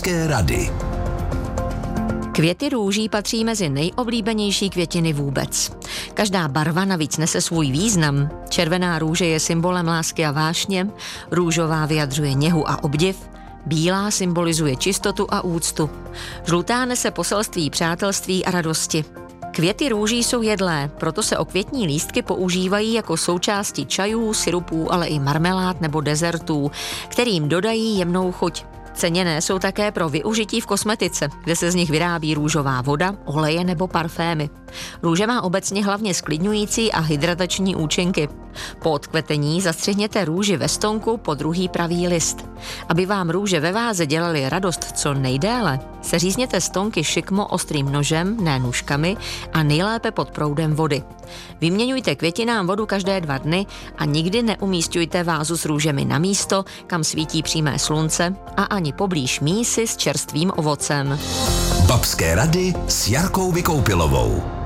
Babské rady. Květy růží patří mezi nejoblíbenější květiny vůbec. Každá barva navíc nese svůj význam. Červená růže je symbolem lásky a vášně, růžová vyjadřuje něhu a obdiv, bílá symbolizuje čistotu a úctu. Žlutá nese poselství přátelství a radosti. Květy růží jsou jedlé, proto se okvětní lístky používají jako součásti čajů, sirupů, ale i marmelád nebo dezertů, kterým dodají jemnou chuť. Ceněné jsou také pro využití v kosmetice, kde se z nich vyrábí růžová voda, oleje nebo parfémy. Růže má obecně hlavně sklidňující a hydratační účinky. Po odkvetení zastřihněte růži ve stonku po druhý pravý list. Aby vám růže ve váze dělaly radost co nejdéle, seřízněte stonky šikmo ostrým nožem, ne nůžkami, a nejlépe pod proudem vody. Vyměňujte květinám vodu každé 2 dny a nikdy neumísťujte vázu s růžemi na místo, kam svítí přímé slunce, a ani poblíž mísy s čerstvým ovocem. Babské rady s Jarkou Vykoupilovou.